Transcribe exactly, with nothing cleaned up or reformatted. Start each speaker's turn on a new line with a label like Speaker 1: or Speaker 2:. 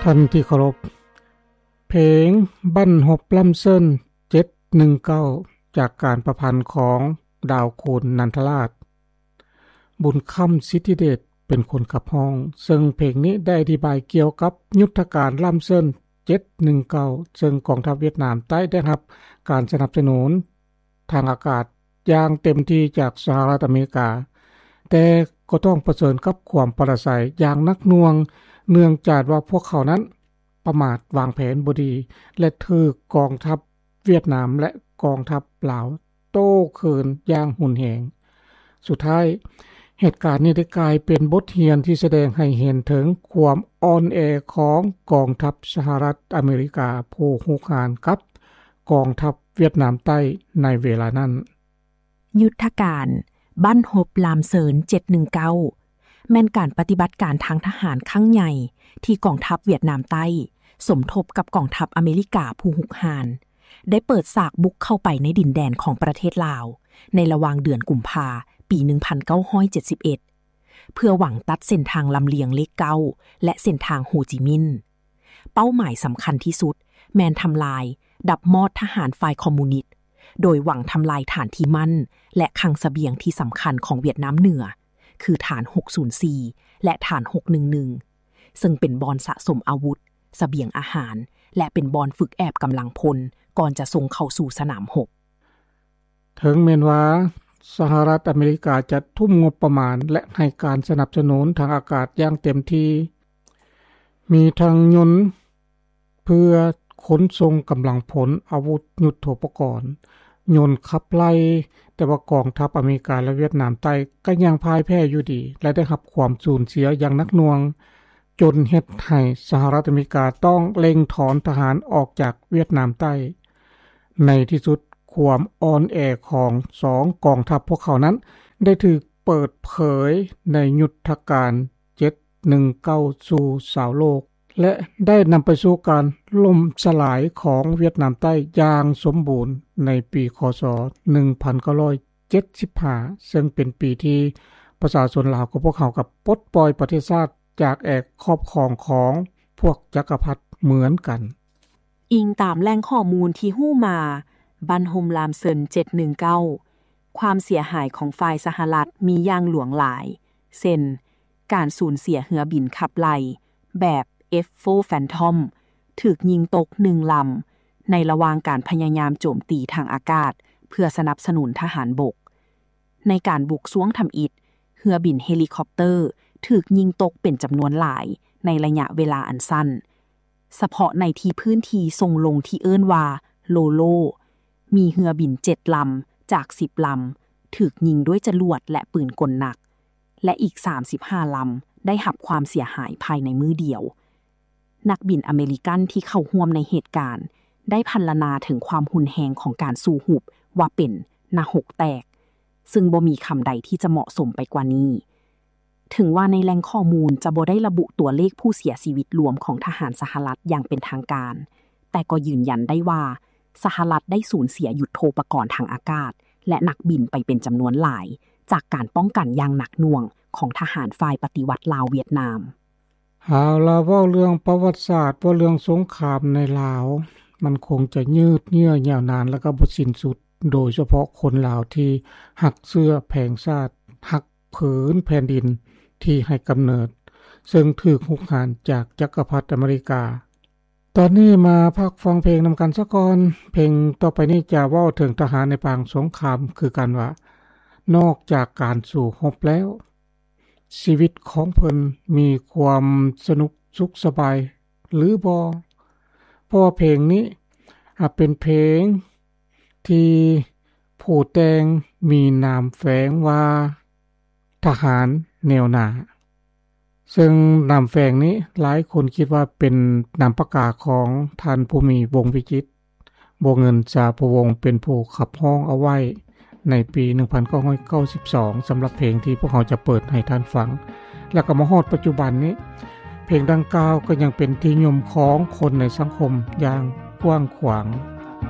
Speaker 1: ท่านที่เคารพเพลงบั้นหบลำเซินเจ็ดหนึ่งเก้าจากการประพันธ์ของดาวโคนนันทราชบุญค่ำสิทธิเดชเป็นคนขับห้องซึ่งเพลงนี้ได้อธิบายเกี่ยวกับยุทธการลำเซินเจ็ดหนึ่งเก้าซึ่งกองทัพเวียดนามใต้ได้รับการสนับสนุนทางอากาศอย่างเต็มที่จากสหรัฐอเมริกาแต่ก็ต้องประเสริญกับความปราศัยอย่างนักหน่วงเนื่องจากว่าพวกเขานั้นประมาทวางแผนบ่ดีและถูกกองทัพเวียดนามและกองทัพลาวโต้คืนอย่างหุนแหงสุดท้ายเหตุการณ์นี้ได้กลายเป็นบทเรียนที่แสดงให้เห็นถึงความอ่อนแอของกองทัพสหรัฐอเมริกาผู้หุกหานกับกองทัพเวียดนามใต้ในเวลานั้น
Speaker 2: ยุทธการบั้นหบลามเซินเจ็ดหนึ่งเก้าแม่นการปฏิบัติการทางทหารครั้งใหญ่ที่กองทัพเวียดนามใต้สมทบกับกองทัพอเมริกาผู้หุกหานได้เปิดฉากบุกเข้าไปในดินแดนของประเทศลาวในระหว่างเดือนกุมภาพันธ์ปีหนึ่งพันเก้าร้อยเจ็ดสิบเอ็ดเพื่อหวังตัดเส้นทางลำเลียงเลขเก้าและเส้นทางโฮจิมินห์เป้าหมายสำคัญที่สุดแมนทำลายดับมอดทหารฝ่ายคอมมิวนิสต์โดยหวังทำลายฐานที่มั่นและคลังเสบียงที่สำคัญของเวียดนามเหนือคือฐานหกศูนย์สี่และฐานหกหนึ่งหนึ่งซึ่งเป็นบอนสะสมอาวุธเสบียงอาหารและเป็นบอนฝึกแอบกำลังพลก่อนจะส่งเข้าสู่สนามรบ
Speaker 1: ถึงแม้ว่าสหรัฐอเมริกาจะทุ่มงบประมาณและให้การสนับสนุนทางอากาศอย่างเต็มที่มีทางยนต์เพื่อขนส่งกำลังพลอาวุธยุทโธปกรณ์ยนต์ขับไล่แต่ว่ากองทัพอเมริกาและเวียดนามใต้ก็ยังพ่ายแพ้อยู่ดีและได้รับความสูญเสียอย่างหนักหน่วงจนเฮ็ดให้สหรัฐอเมริกาต้องเร่งถอนทหารออกจากเวียดนามใต้ในที่สุดความอ่อนแอของสองกองทัพพวกเขานั้นได้ถูกเปิดเผยในยุทธการเจ็ดหนึ่งเก้าสู่สาวโลกและได้นำไปสู่การล่มสลายของเวียดนามใต้อย่างสมบูรณ์ในปีคศหนึ่งพันเก้าร้อยเจ็ดสิบห้าซึ่งเป็นปีที่ประชาชนลาวกับพวกเขากับปลดปล่อยประเทศชาติจากแอกครอบครองของพวกจักรพรรดิเหมือนกัน
Speaker 2: อิงตามแหล่งข้อมูลที่ฮู้มาบันโฮมลามเซินเจ็ดหนึ่งเก้าความเสียหายของฝ่ายสหรัฐมีอย่างหลวงหลายเช่นการสูญเสียเรือบินขับไล่แบบ เอฟ โฟร์ Phantom ถูกยิงตกหนึ่งลำในระหว่างการพยายามโจมตีทางอากาศเพื่อสนับสนุนทหารบกในการบุกซ้วงทำอิฐเรือบินเฮลิคอปเตอร์ถูกยิงตกเป็นจำนวนหลายในระยะเวลาอันสั้นเฉพาะในที่พื้นที่ทรงลงที่เอิ้นว่าโลโลมีเรือบินเจ็ดลำจากสิบลำถูกยิงด้วยจรวดและปืนกลหนักและอีกสามสิบห้าลำได้รับความเสียหายภายในมื้อเดียวนักบินอเมริกันที่เข้าร่วมในเหตุการณ์ได้พรรณนาถึงความหุนแฮงของการสู้หุบว่าเป็นนาหกแตกซึ่งบ่มีคำใดที่จะเหมาะสมไปกว่านี้ถึงว่าในแหล่งข้อมูลจะบ่ได้ระบุตัวเลขผู้เสียชีวิตรวมของทหารสหรัฐอย่างเป็นทางการแต่ก็ยืนยันได้ว่าสหรัฐได้สูญเสียยุทโธปกรณ์ทางอากาศและนักบินไปเป็นจำนวนหลายจากการป้องกันอย่างหนักหน่วงของทหารฝ่ายปฏิวัติลาวเวียดนาม
Speaker 1: หาลาเว้าเรื่องประวัติศาสตร์ว่าเรื่องสงครามในลาวมันคงจะยืดเยื้อยาวนานแล้วก็บ่สิ้นสุดโดยเฉพาะคนลาวที่หักเสื้อแผงชาติหักผืนแผ่นดินที่ให้กำเนิดซึ่งถูกหุกหานจากจักรพรรดิอเมริกาตอนนี้มาพักฟังเพลงนำกันซะก่อนเพลงต่อไปนี้จะเว้าถึงทหารในปางสงครามคือกันว่านอกจากการสู่รบแล้วชีวิตของเพิ่นมีความสนุกสุขสบายหรือบ่เพราะว่าเพลงนี้เป็นเพลงที่ผู้แต่งมีนามแฝงว่าทหารแนวหน้าซึ่งนามแฝงนี้หลายคนคิดว่าเป็นนามปากกาของท่านผู้มีวงวิจิตรวงเงินจาพวงศ์เป็นผู้ขับร้องเอาไว้ในปีหนึ่งพันเก้าร้อยเก้าสิบสองสำหรับเพลงที่พวกเขาจะเปิดให้ท่านฟังแล้วก็มาฮอดปัจจุบันนี้เพลงดังกล่าวก็ยังเป็นที่นิยมของคนในสังคมอย่างกว้างขวาง